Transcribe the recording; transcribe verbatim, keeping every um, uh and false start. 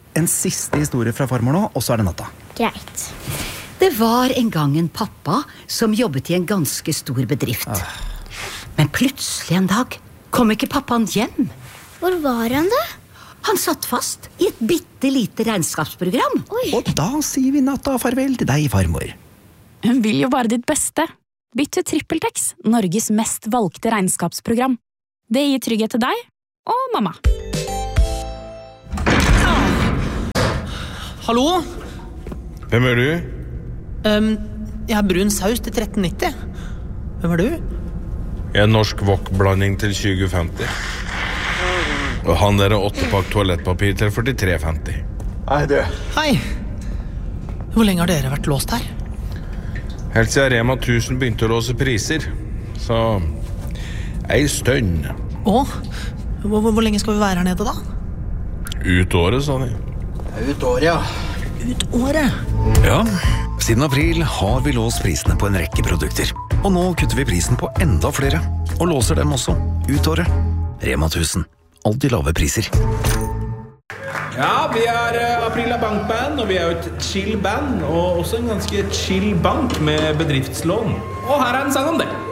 En siste historie fra farmor nå, og så er det natta. Greit. Det var en gang en pappa som jobbet i en ganske stor bedrift. Ah. Men plutselig en dag kom ikke pappaen hjem. Hvor var han da? Han satt fast i et bitte lite regnskapsprogram. Oi. Og da sier vi natta farvel til deg, farmor. Hun vil jo bare ditt beste. Bytt til TrippelTex, Norges mest valgte regnskapsprogram. Det gir trygghet til deg og mamma. Hallo? Hvem er du? Um, jeg har brun saus til tretten nitti. Hvem er du? Jeg er norsk wok-blanding til tjue femti. Og han der er åttepakk toalettpapir til førtitre femti. Hei, du. Hei. Hvor lenge har dere vært låst her? Helt siden Rema tusen begynte å låse priser. Så ei stønn. Å? Hvor, hvor lenge skal vi være her nede da? Ut året, sa de. Ut året, ja. Ut året? Ja, siden april har vi låst prisene på en rekke produkter. Og nå kutter vi prisen på enda flere. Og låser dem også. Ut året. Rema tusen. Alltid lave priser. Ja, vi er uh, Aprila Bankband, og vi er jo et chill band, og også en ganske chill bank med bedriftslån. Og her er en sang om det.